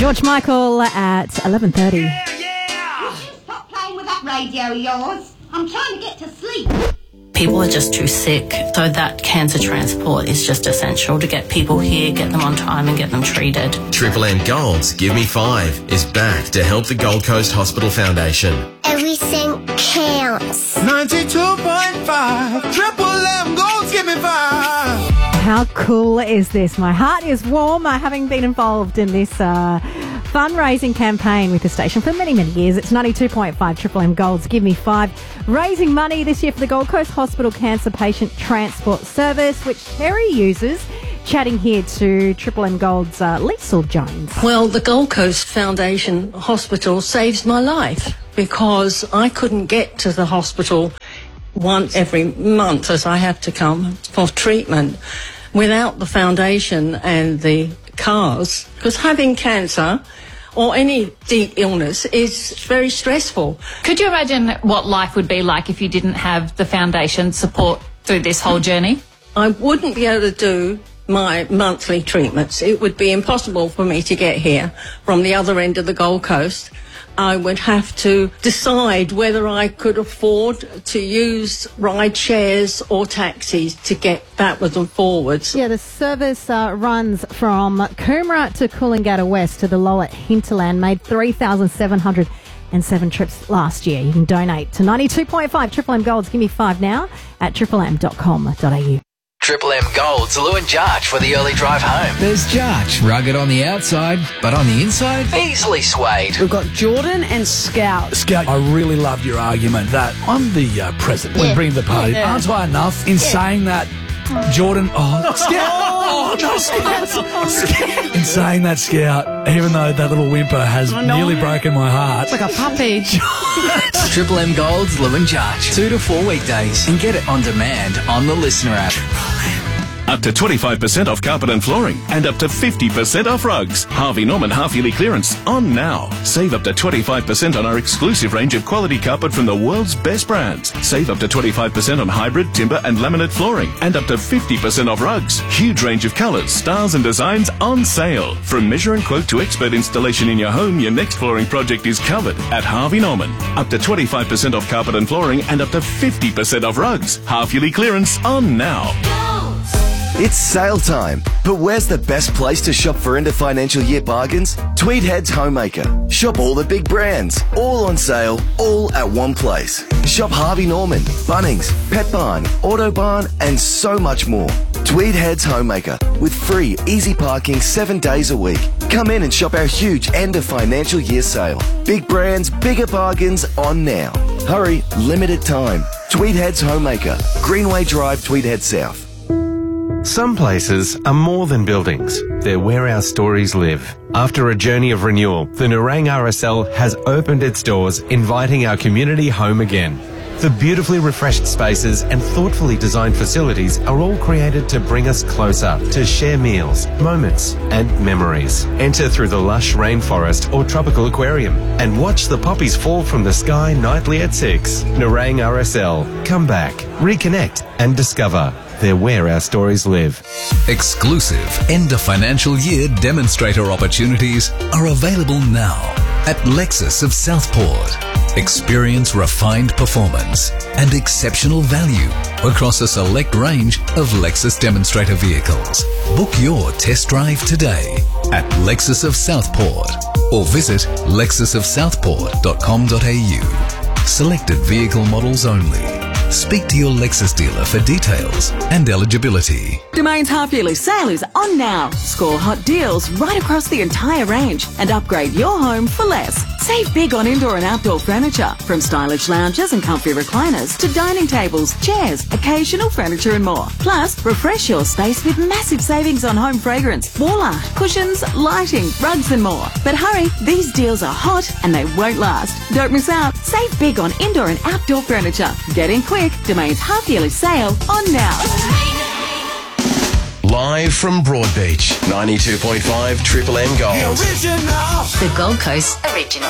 George Michael at 11:30. Stop playing with that radio of yours. I'm trying to get to sleep. People are just too sick, so that cancer transport is just essential to get people here, get them on time and get them treated. Triple M Gold's Give Me 5 is back to help the Gold Coast Hospital Foundation. Everything counts. 92.5 Triple M Gold's Give Me 5. How cool is this? My heart is warm having been involved in this fundraising campaign with the station for many, many years. It's 92.5 Triple M Gold's Give Me 5, raising money this year for the Gold Coast Hospital Cancer Patient Transport Service, which Terry uses. Chatting here to Triple M Gold's Liesl Jones. Well, the Gold Coast Foundation Hospital saves my life because I couldn't get to the hospital once every month as I have to come for treatment without the foundation and the cars, because having cancer or any deep illness is very stressful. Could you imagine what life would be like if you didn't have the foundation support through this whole journey? I wouldn't be able to do my monthly treatments. It would be impossible for me to get here from the other end of the Gold Coast. I would have to decide whether I could afford to use ride shares or taxis to get backwards and forwards. Yeah, the service runs from Coomera to Coolangatta West to the lower hinterland, made 3,707 trips last year. You can donate to 92.5 Triple M Gold's Give Me 5 now at triplem.com.au. Triple M Gold's Lou and Jarch for the early drive home. There's Jarch, rugged on the outside, but on the inside, easily swayed. We've got Jordan and Scout. Scout, I really loved your argument that I'm the president. Yeah. We bring the party. Yeah. Aren't I enough in saying that? Jordan, Scout. Scout. In saying that, Scout, even though that little whimper has nearly broken my heart. It's like a puppy. Triple M Gold's Lou and Jarch. 2 to 4 weekdays and get it on demand on the Listener app. Up to 25% off carpet and flooring and up to 50% off rugs. Harvey Norman half-yearly clearance on now. Save up to 25% on our exclusive range of quality carpet from the world's best brands. Save up to 25% on hybrid, timber and laminate flooring and up to 50% off rugs. Huge range of colours, styles and designs on sale. From measure and quote to expert installation in your home, your next flooring project is covered at Harvey Norman. Up to 25% off carpet and flooring and up to 50% off rugs. Half-yearly clearance on now. It's sale time, but where's the best place to shop for end of financial year bargains? Tweed Head's Homemaker. Shop all the big brands, all on sale, all at one place. Shop Harvey Norman, Bunnings, Pet Barn, Auto Barn, and so much more. Tweed Head's Homemaker, with free, easy parking 7 days a week. Come in and shop our huge end of financial year sale. Big brands, bigger bargains on now. Hurry, limited time. Tweed Head's Homemaker, Greenway Drive, Tweed Head South. Some places are more than buildings. They're where our stories live. After a journey of renewal, the Nerang RSL has opened its doors, inviting our community home again. The beautifully refreshed spaces and thoughtfully designed facilities are all created to bring us closer, to share meals, moments, and memories. Enter through the lush rainforest or tropical aquarium and watch the poppies fall from the sky nightly at 6. Nerang RSL. Come back, reconnect, and discover. They're where our stories live. Exclusive end of financial year demonstrator opportunities are available now at Lexus of Southport. Experience refined performance and exceptional value across a select range of Lexus demonstrator vehicles. Book your test drive today at Lexus of Southport or visit lexusofsouthport.com.au. Selected vehicle models only. Speak to your Lexus dealer for details and eligibility. Domain's half-yearly sale is on now. Score hot deals right across the entire range and upgrade your home for less. Save big on indoor and outdoor furniture, from stylish lounges and comfy recliners to dining tables, chairs, occasional furniture and more. Plus, refresh your space with massive savings on home fragrance, wall art, cushions, lighting, rugs and more. But hurry, these deals are hot and they won't last. Don't miss out. Save big on indoor and outdoor furniture. Get in quick. Domain's half-yearly sale on now. Live from Broadbeach, 92.5 Triple M Gold. The Gold Coast Original.